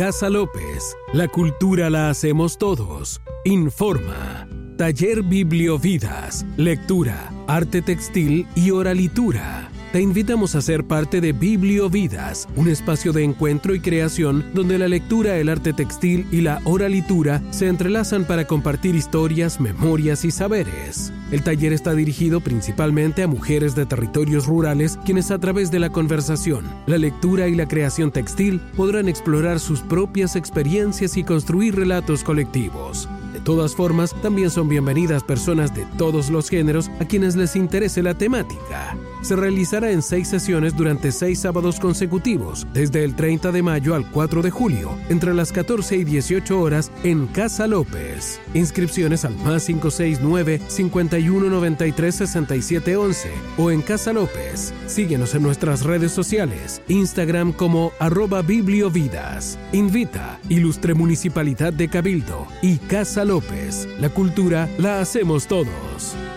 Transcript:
Casa López, la cultura la hacemos todos. Informa. Taller Bibliovidas, lectura, arte textil y oralitura. Te invitamos a ser parte de Bibliovidas, un espacio de encuentro y creación donde la lectura, el arte textil y la oralitura se entrelazan para compartir historias, memorias y saberes. El taller está dirigido principalmente a mujeres de territorios rurales, quienes a través de la conversación, la lectura y la creación textil podrán explorar sus propias experiencias y construir relatos colectivos. De todas formas, también son bienvenidas personas de todos los géneros a quienes les interese la temática. Se realizará en 6 sesiones durante 6 sábados consecutivos, desde el 30 de mayo al 4 de julio, entre las 14 y 18 horas en Casa López. Inscripciones al +569 5193 6711 o en Casa López. Síguenos en nuestras redes sociales, Instagram como @bibliovidas. Invita Ilustre Municipalidad de Cabildo y Casa López. La cultura la hacemos todos.